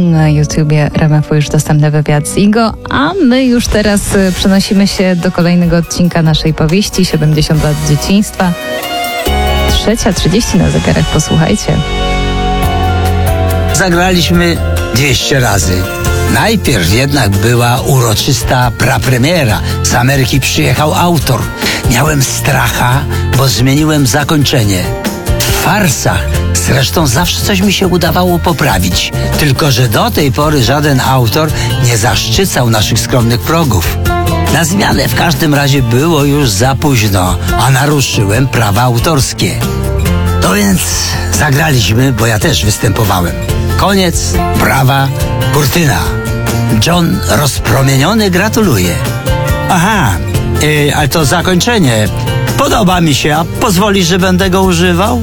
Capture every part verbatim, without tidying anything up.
Na YouTubie R M F-u już dostępny wywiad z Igo, a my już teraz przenosimy się do kolejnego odcinka naszej powieści siedemdziesiąt lat dzieciństwa. Trzecia trzydzieści na zegarach, posłuchajcie. Zagraliśmy dwieście razy. Najpierw jednak była uroczysta prapremiera. Z Ameryki przyjechał autor. Miałem stracha, bo zmieniłem zakończenie. W farsach zresztą zawsze coś mi się udawało poprawić. Tylko że do tej pory żaden autor nie zaszczycał naszych skromnych progów. Na zmianę w każdym razie było już za późno, a naruszyłem prawa autorskie. To więc zagraliśmy, bo ja też występowałem. Koniec, brawa, kurtyna. John rozpromieniony gratuluje. Aha, yy, ale to zakończenie podoba mi się, a pozwolisz, że będę go używał?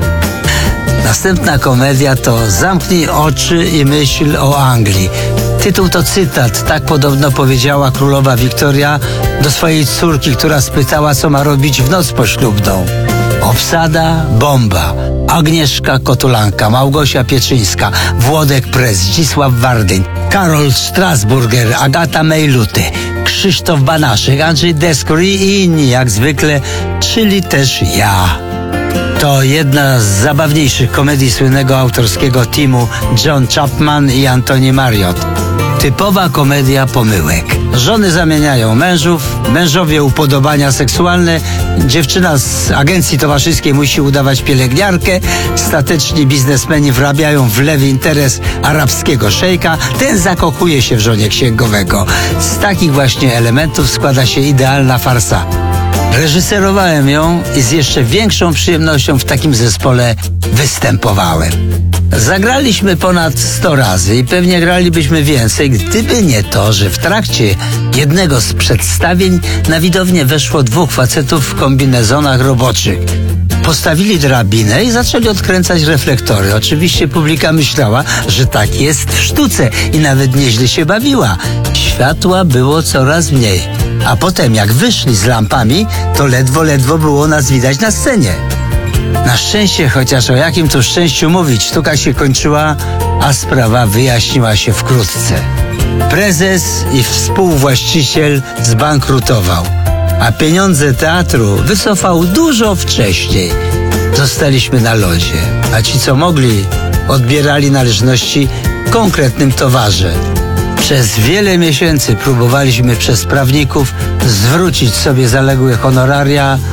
Następna komedia to Zamknij oczy i myśl o Anglii. Tytuł to cytat, tak podobno powiedziała królowa Wiktoria do swojej córki, która spytała, co ma robić w noc poślubną. Obsada, bomba. Agnieszka Kotulanka, Małgosia Pieczyńska, Włodek Press, Zdzisław Wardyń, Karol Strasburger, Agata Mejluty, Krzysztof Banaszek, Andrzej Deskur i inni jak zwykle, czyli też ja. To jedna z zabawniejszych komedii słynnego autorskiego teamu John Chapman i Anthony Marriott. Typowa komedia pomyłek. Żony zamieniają mężów, mężowie upodobania seksualne, dziewczyna z agencji towarzyskiej musi udawać pielęgniarkę, stateczni biznesmeni wrabiają w lewy interes arabskiego szejka, ten zakochuje się w żonie księgowego. Z takich właśnie elementów składa się idealna farsa. Reżyserowałem ją i z jeszcze większą przyjemnością w takim zespole występowałem. Zagraliśmy ponad sto razy i pewnie gralibyśmy więcej, gdyby nie to, że w trakcie jednego z przedstawień na widownię weszło dwóch facetów w kombinezonach roboczych. Postawili drabinę i zaczęli odkręcać reflektory. Oczywiście publika myślała, że tak jest w sztuce i nawet nieźle się bawiła. Światła było coraz mniej, a potem jak wyszli z lampami, to ledwo, ledwo było nas widać na scenie. Na szczęście, chociaż o jakim tu szczęściu mówić, sztuka się kończyła, a sprawa wyjaśniła się wkrótce. Prezes i współwłaściciel zbankrutował, a pieniądze teatru wycofał dużo wcześniej. Zostaliśmy na lodzie, a ci, co mogli, odbierali należności konkretnym towarze. Przez wiele miesięcy próbowaliśmy przez prawników zwrócić sobie zaległe honoraria,